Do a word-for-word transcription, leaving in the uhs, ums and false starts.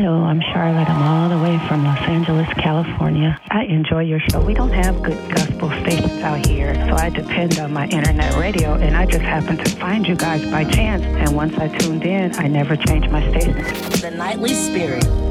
Hello, I'm Charlotte. I'm all the way from Los Angeles, California. I enjoy your show. We don't have good gospel stations out here, so I depend on my internet radio, and I just happened to find you guys by chance. And once I tuned in, I never changed my station. The Nightly Spirit.